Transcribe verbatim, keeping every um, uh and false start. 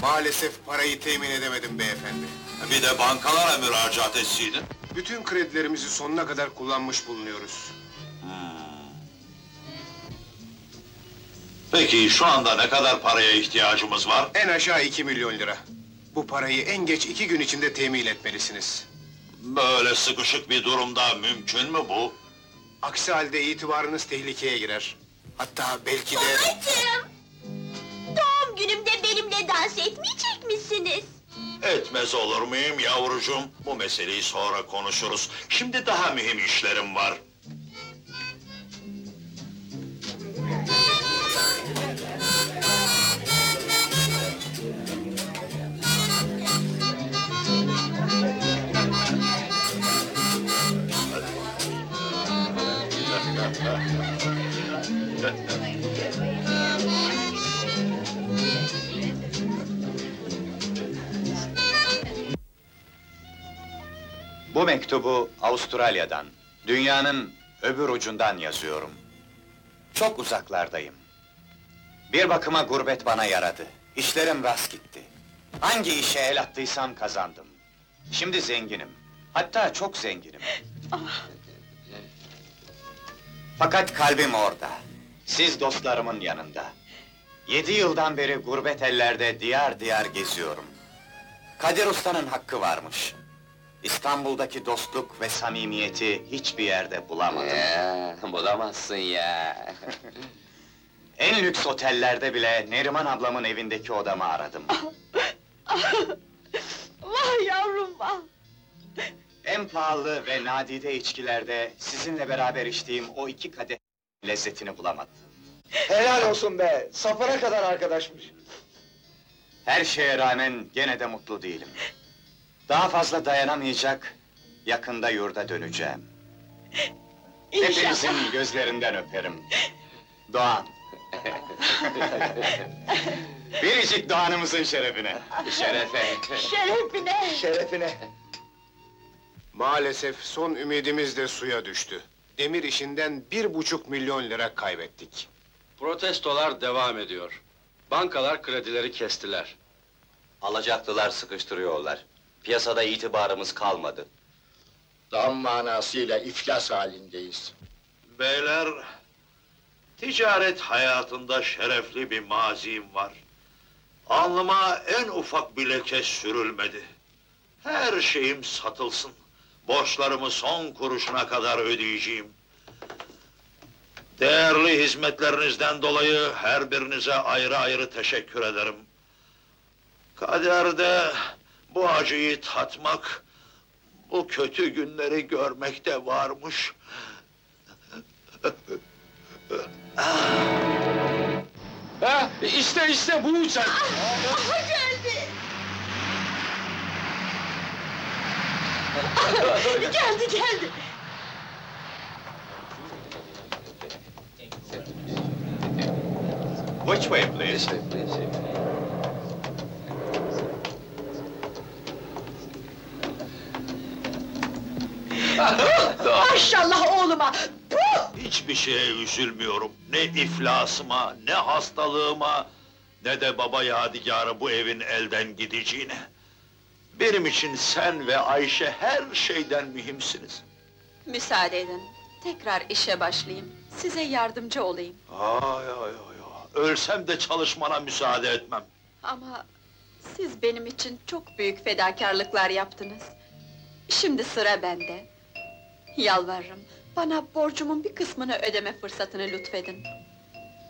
Maalesef parayı temin edemedim beyefendi. Bir de bankalara müracaat etseydin. Bütün kredilerimizi sonuna kadar kullanmış bulunuyoruz. Peki şu anda ne kadar paraya ihtiyacımız var? En aşağı iki milyon lira. Bu parayı en geç iki gün içinde temin etmelisiniz. Böyle sıkışık bir durumda mümkün mü bu? Aksi halde itibarınız tehlikeye girer. Hatta belki de... Babacığım! Doğum günümde benimle dans etmeyecek misiniz? Etmez olur muyum yavrucuğum? Bu meseleyi sonra konuşuruz. Şimdi daha mühim işlerim var. Bu mektubu Avustralya'dan, dünyanın öbür ucundan yazıyorum. Çok uzaklardayım. Bir bakıma gurbet bana yaradı. İşlerim rast gitti. Hangi işe el attıysam kazandım. Şimdi zenginim. Hatta çok zenginim. Fakat kalbim orada. Siz dostlarımın yanında. Yedi yıldan beri gurbet ellerde diyar diyar geziyorum. Kadir Usta'nın hakkı varmış. İstanbul'daki dostluk ve samimiyeti hiçbir yerde bulamadım. Ya, bulamazsın ya. En lüks otellerde bile Neriman ablamın evindeki odamı aradım. Vah yavrum vah! En pahalı ve nadide içkilerde sizinle beraber içtiğim o iki kadeh lezzetini bulamadım. Helal olsun be! Safara kadar arkadaşmış. Her şeye rağmen gene de mutlu değilim. Daha fazla dayanamayacak, yakında yurda döneceğim. Hepinizin gözlerinden öperim. Doğan. Biricik Doğan'ımızın şerefine. Şerefe. Şerefine! Şerefine! Maalesef son ümidimiz de suya düştü. Demir işinden bir buçuk milyon lira kaybettik. Protestolar devam ediyor. Bankalar kredileri kestiler. Alacaklılar sıkıştırıyorlar. Piyasada itibarımız kalmadı. Tam manasıyla iflas halindeyiz. Beyler, ticaret hayatında şerefli bir mazim var. Alnıma en ufak bir leke sürülmedi. Her şeyim satılsın. Borçlarımı son kuruşuna kadar ödeyeceğim. Değerli hizmetlerinizden dolayı her birinize ayrı ayrı teşekkür ederim. Kaderde bu acıyı tatmak, bu kötü günleri görmek de varmış. Ha, işte işte bu uçak! Aha geldi! geldi geldi! Which way, please? Maşallah oğluma! Puh! Hiçbir şeye üzülmüyorum. Ne iflasıma, ne hastalığıma, ne de baba yadigarı bu evin elden gideceğine. Benim için sen ve Ayşe her şeyden mühimsiniz. Müsaade edin, tekrar işe başlayayım, size yardımcı olayım. Ay ay ay ay, ölsem de çalışmana müsaade etmem. Ama siz benim için çok büyük fedakarlıklar yaptınız. Şimdi sıra bende. Yalvarırım, bana borcumun bir kısmını ödeme fırsatını lütfedin.